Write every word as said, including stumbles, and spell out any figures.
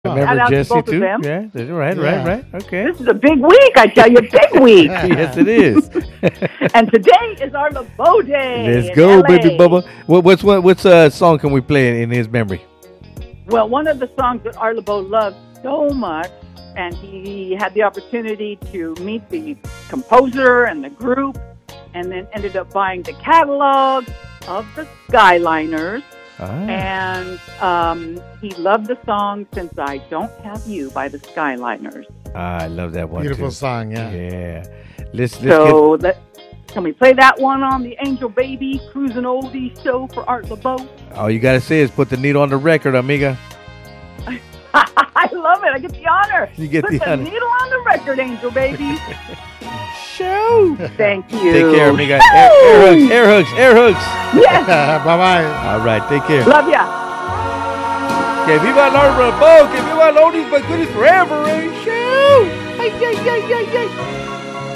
Remember Shout out to Jesse both of too? them. Yeah, that's right, Yeah. right, right. Okay. This is a big week, I tell you, big week. Yes, it is. And today is our LeBeau Day. Let's in go, L A. baby Bubba. What, what's what? What's uh song can we play in his memory? Well, one of the songs that Art LeBeau loved so much, and he had the opportunity to meet the composer and the group, and then ended up buying the catalog of the Skyliners. Ah. And um, he loved the song Since I Don't Have You by the Skyliners. Ah, I love that one. Beautiful too. song, yeah. Yeah. Let's let's So that, can we play that one on the Angel Baby Cruising Oldies show for Art LeBeau? get. All you gotta say is put the needle on the record, amiga. I love it. I get the honor. You get Put the the honor. needle on the record, Angel Baby. Show. Thank you. Take care, amiga. Air, air hooks, air hooks, air hooks. Yes. Bye bye. All right, take care. Love ya. Que viva el Art LeBeau, que viva el oldies but goodies forever, eh? Show. Ay, ay, ay, ay, ay.